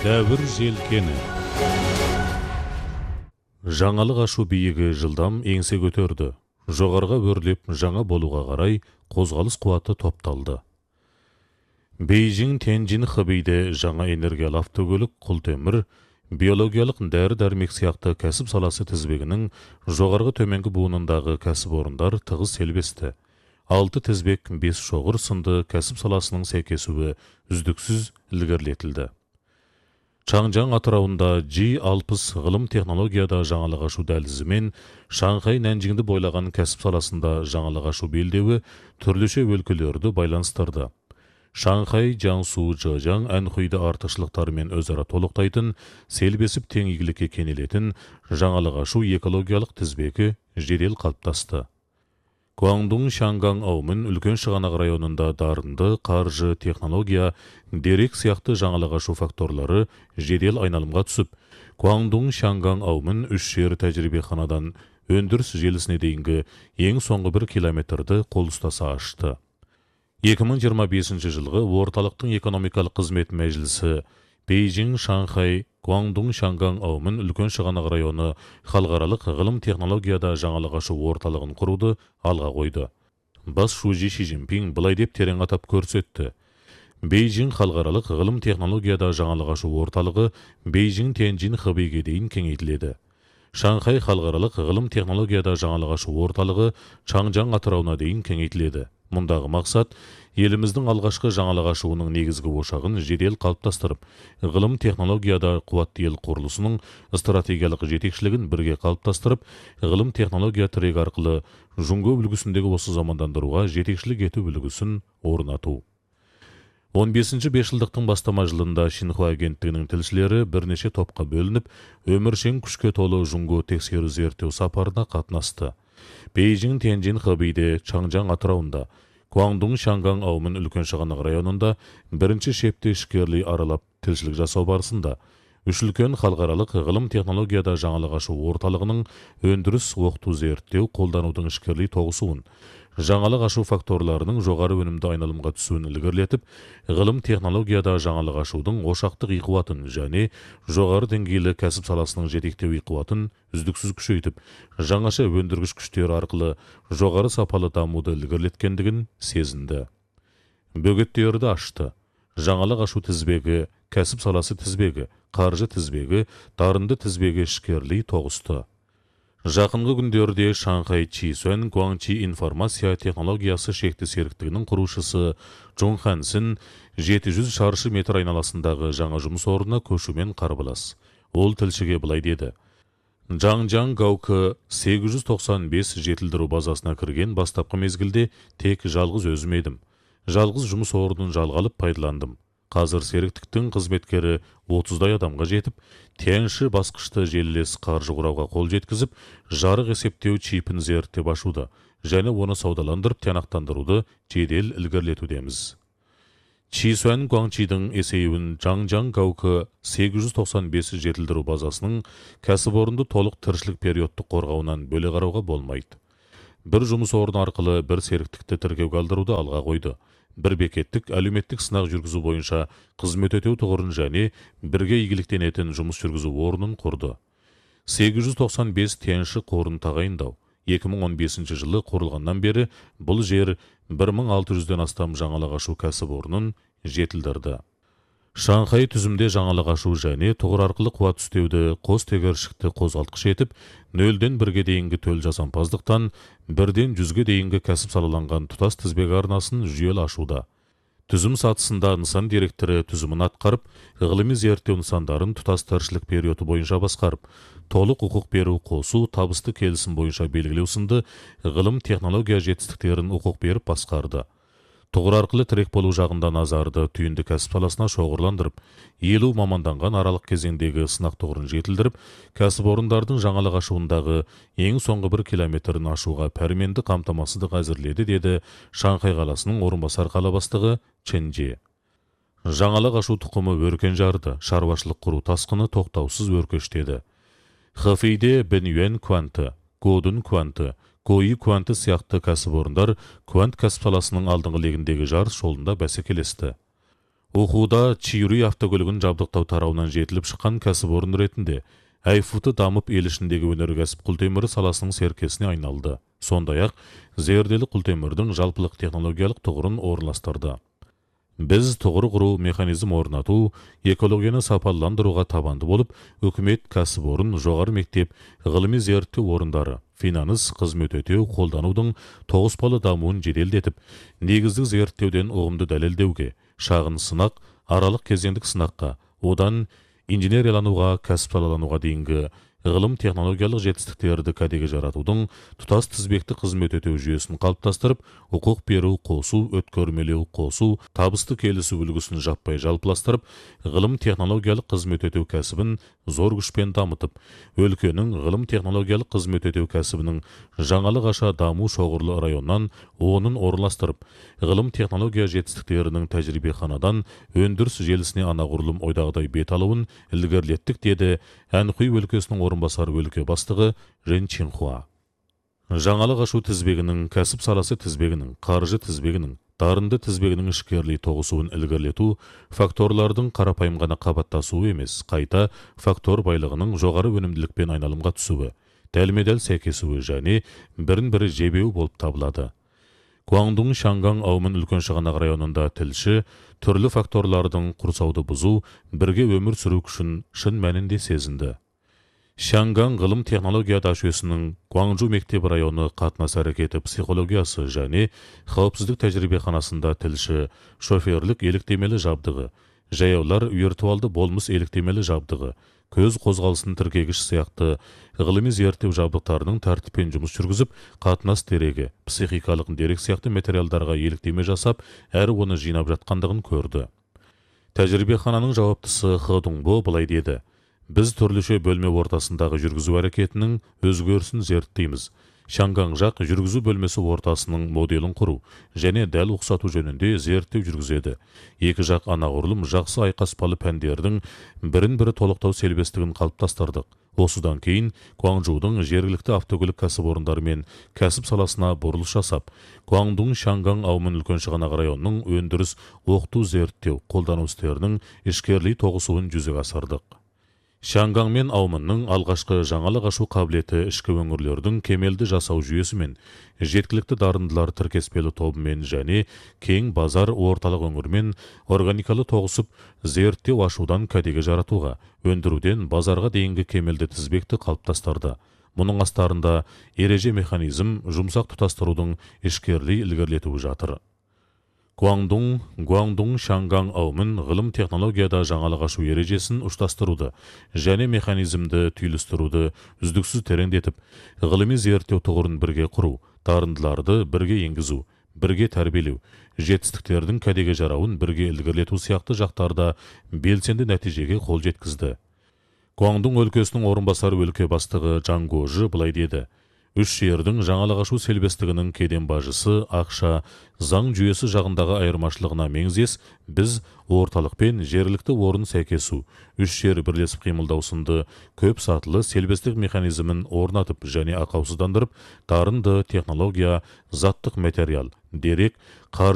Дәуір желкені. Жаңалық ашу биігі жылдам еңсе көтерді. Жоғарға өрлеп жаңа болуға қарай қозғалыс қуаты топталды. Бейжің Тяньцзин Хэбейде жаңа энергиялы автокөлік, құлтемір, биологиялық дәрі-дәрмек сияқты кәсіп саласы тізбегінің жоғарғы төменгі буынындағы кәсіпорындар тығыз селбесті. 6 тізбек 5 шоғыр сынды кәсіп саласының сәйкесуі үздіксіз ілгерілетілді. Чаңжаң атырауында G60 ғылым технологияда жаңалық ашу дәлізімен Шанхай Нанжиңді бойлаған кәсіп саласында жаңалық ашу белдеуі түрліше өлкелерді байланыстырды. Шанхай, Jiangsu, Zhejiang, Анхуйды артықшылықтарымен өзара толықтайтын, селбесіп тең игілікке кенелетін жаңалық ашу экологиялық тізбегі жедел қалыптасты. Гуандун Шанган Аумын үлкен шығанақ районында дарынды, қаржы, технология, дерек сияқты жаңалық ашу факторлары жедел айналымға түсіп, Гуандун Шанган Аумын 3 жер тәжірибеханадан өндіріс желісіне дейінгі ең соңғы 1 километрді қол ұстаса ашты. 2025 жылғы орталықтың экономикалық қызмет мәжілісі Бейжің, Шанхай, Гуандун Шанган Аумын үлкен шығанақ районы халықаралық ғылым технологияда жаңалық ашу орталығын құруды алға қойды. Бас шужи Ши Цзиньпин былай деп терең атап көрсетті. Бейжің халықаралық ғылым технологияда жаңалық ашу орталығы Бейжің Тяньцзин Хэбейге дейін кеңейтіледі. Шанхай халықаралық ғылым технологияда жаңалық ашу орталығы Чаңжаң атырауына дейін кеңейтіледі. Мұндағы мақсат еліміздің алғашқы жаңалық ашуының негізгі ошағын жедел қалыптастырып, ғылым технологияда қуатты ел құрылысының стратегиялық жетекшілігін бірге қалыптастырып, ғылым технология тірегі арқылы жұңго үлгісіндегі осы замандандыруға жетекшілік ету үлгісін орнату. 15-ші бесжылдықтың бастама жылында Шинхуа агенттігінің тілшілері бірнеше топқа бөлініп, өміршең күшке толы жұңго тексеру зерттеу сапарына қатынасты. Бейжің Тяньцзин Хэбейде, Чаңжаң атырауында, Гуандун Шанган Аумын үлкен шығанақ районында бірінші шепте ішкерлей аралап тілшілік жасау барысында, үш үлкен халықаралық ғылым технологияда жаңалық ашу орталығының өндіріс, оқыту, зерттеу, қолданудың ішкерлей тоғысуын, жаңалық ашу факторларының жоғары өнімді айналымға түсуін ілгерілетіп, ғылым технологияда жаңалық ашудың ошақтық иқуатын және жоғары деңгейлі кәсіп саласының жетектеу иқуатын үздіксіз күшейтіп, жаңаша өндіргіш күштер арқылы жоғары сапалы дамуды ілгерілеткендігін сезінді. Бөгеттерді ашты. Жаңалық ашу тізбегі, кәсіп саласы тізбегі, қаржы тізбегі, дарынды тізбегі ішкерлей тоғысты. Жақынғы күндерде Шанхай Чисуэн Гуаңчи информация технологиясы шекті серіктігінің құрушысы Джон Хансен 700 шаршы метр айналасындағы жаңа жұмыс орнына көшумен қарбылас. Ол тілшіге былай деді. Жаңжаң Гаукі 895 жетілдіру базасына кірген бастапқы мезгілде тек жалғыз өзім едім. Жалғыз жұмыс орнын жалғалып пайдаландым. Қазір серіктіктің қызметкері 30-дай адамға жетіп, Тяньши басқышты желілес қаржы құрауға қол жеткізіп, жарық есептеу чипін зерттеп ашуды, және оны саудаландырып тиянақтандыруды жедел ілгерілетудеміз. Чисуэн Гуаңчидің есеуін Жаңжаң Гаукі 895 жетілдіру базасының кәсіпорынды толық тіршілік периодты қорғауынан бөле қарауға болмайды. Бір жұмыс орны арқылы бір серіктікті тіркеуге алдыруды алға қойды. Бір бекеттік әлеуметтік сынақ жүргізу бойынша қызмет өтеу тұғырын және бірге игіліктенетін жұмыс жүргізу орнын құрды. 895 Тяньши қорын тағайындау. 2015 жылы құрылғаннан бері бұл жер 1600-ден астам жаңалық ашу кәсіпорнын жетілдірді. Шанхай түзімде жаңалық ашу және тұғыр арқылы қуат үстеуді қос тегершікті қозғалтқыш етіп, 0-ден 1-ге дейінгі төл жасампаздықтан 1-ден 100-ге дейінгі кәсіп салаланған тұтас тізбек арнасын жүйелі ашуда. Түзім сатысында нысан директоры түзімін атқарып, ғылыми зерттеу нысандарын тұтас тіршілік периоды бойынша басқарып, толық құқық беру, қосу, табысты келісім бойынша белгілеу сынды ғылым технология жетістіктерін құқық беріп басқарды. Тұғыр арқылы тірек болу жағында назарды түйінді кәсіп саласына шоғырландырып, 50 маманданған аралық кезеңдегі сынақ тұғырын жетілдіріп, кәсіпорындардың жаңалық ашуындағы ең соңғы 1 километрін ашуға пәрменді қамтамасыздық әзірледі, деді Шанхай қаласының орынбасар қала бастығы Чен Же. Жаңалық ашу тұқымы өркен жарды, шаруашылық құру тасқыны тоқтаусыз өркештеді. Хэфейде Бенюэн кванты, Годун кванты, Кои кванты сияқты кәсіпорындар квант кәсіп саласының алдыңғы легіндегі жарыс жолында бәсекелесті. Оқуда чиюри автокөлігін жабдықтау тарауынан жетіліп шыққан кәсіпорын ретінде айфуты дамып ел ішіндегі өнеркәсіп құлтемірі саласының серкесіне айналды. Сондай-ақ зерделі құлтемірдің жалпылық технологиялық тұғырын орналастырды. Біз тұғыр құру механизм орнату, экологияны сапаландыруға табанды болып, үкімет, кәсіпорын, жоғары мектеп, ғылыми зерттеу орындары, финанс, қызмет өтеу, қолданудың тоғыспалы дамуын жеделдетіп, негіздік зерттеуден ұғымды дәлелдеуге, шағын сынақ, аралық кезеңдік сынаққа, одан инженериялануға, кәсіпсалалануға дейінгі ғылым технологиялық жетістіктерді кәдеге жаратудың тұтас тізбекті қызмет өтеу жүйесін қалыптастырып, құқық беру, қосу, өткөрмелеу, қосу, табысты келісу үлгісін жаппай жалпыластырып, ғылым технологиялық қызмет өтеу кәсібін зор күшпен дамытып, өлкенің ғылым технологиялық қызмет өтеу кәсібінің жаңалық аша даму шоғырлы районнан онын орналастырып, ғылым технология жетістіктерінің тәжірибеханадан өндіріс желісіне анағұрлым ойдағыдай бет алуын ілгерілеттік, деді Әнхуй өлкесінің орынбасары өлке бастығы Рен Чинхуа. Жаңалық ашу тізбегінің, кәсіп саласы тізбегінің, қаржы тізбегінің, дарынды тізбегінің ішкерлей тоғысуын ілгерілету факторлардың қарапайым ғана қабаттасуы емес, қайта фактор байлығының жоғары өнімділікпен айналымға түсуі, дәлме-дәл сәйкесуі және бірін-бірі жебеу болып табылады. Гуандун Шанган аумын үлкен шығанақ районында тілші түрлі факторлардың құрсауды бұзу, бірге өмір сүру күшін шын мәнінде сезінді. Шанган ғылым технология жүйесінің Гуанчжу мектеп районы қатынас әрекеті психологиясы және қауіпсіздік тәжірибеханасында тілші шоферлік еліктемелі жабдығы, жаяулар виртуалды болмыс еліктемелі жабдығы, көз қозғалысын тіркегіш сияқты ғылыми зерттеу жабдықтарының тәртіппен жұмыс жүргізіп, қатынас дерегі, психикалық дерек сияқты материалдарға еліктеме жасап, әрі оны жинап жатқандығын көрді. Тәжірибехананың жауаптысы Хэ Дуңбо былай деді: біз түрліше бөлме ортасындағы жүргізу әрекетінің өзгерісін зерттейміз. Шанган жақ жүргізу бөлмесі ортасының моделін құру және дәл ұқсату жөнінде зерттеу жүргізеді. Екі жақ анағұрлым жақсы айқаспалы пәндердің бірін-бірі толықтау селбестігін қалыптастырдық. Осыдан кейін Гуанчжудың жергілікті автокөлік кәсіпорындарымен кәсіп саласына бұрылыс жасап, Гуандун Шанган аумын үлкен шығанақ районының өндіріс, оқыту, зерттеу, қолдану істерінің ішкерлей тоғысуын жүзеге асырдық. Шанган мен аумынның алғашқы жаңалық ашу қабілеті ішкі өңірлердің кемелді жасау жүйесімен, жеткілікті дарындылар тіркеспелі тобымен және кең базар орталық өңірмен органикалы тоғысып, зерттеу ашудан кәдеге жаратуға, өндіруден базарға дейінгі кемелді тізбекті қалыптастырды. Мұның астарында ереже механизм, жұмсақ тұтастырудың ішкерлей ілгерілетуі жатыр. Гуандун Шанган аумын ғылым технологияда жаңалық ашу ережесін ұштастыруды және механизмді түйілістіруді үздіксіз тереңдетіп, ғылыми зерттеу тұғырын бірге құру, дарындыларды бірге енгізу, бірге тәрбиелеу, жетістіктердің кәдеге жарауын бірге ілгерілету сияқты жақтарда белсенді нәтижеге қол жеткізді. Гуандун өлкесінің орынбасары өлке бастығы Жан Гожи былай деді: үш жердің жаңалық ашу селбестігінің кеден бажысы, ақша, заң жүйесі жағындағы айырмашылығына меңзес, біз орталықпен жергілікті орын сәйкесу, үш жер бірлесіп қимылдау сынды көп сатылы селбестік механизмін орнатып және ақаусыздандырып, дарынды технология, заттық материал, дерек, қаржы